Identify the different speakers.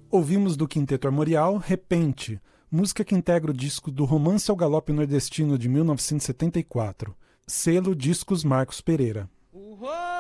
Speaker 1: Ouvimos do Quinteto Armorial Repente, música que integra o disco Do Romance ao Galope Nordestino de 1974, selo Discos Marcos Pereira.